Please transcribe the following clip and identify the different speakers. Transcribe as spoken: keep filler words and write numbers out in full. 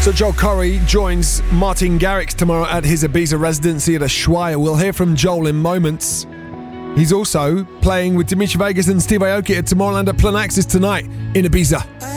Speaker 1: So Joel Corry joins Martin Garrix tomorrow at his Ibiza residency at Ushuaia. We'll hear from Joel in moments. He's also playing with Dimitri Vegas and Steve Aoki at Tomorrowland at Planaxis tonight in Ibiza.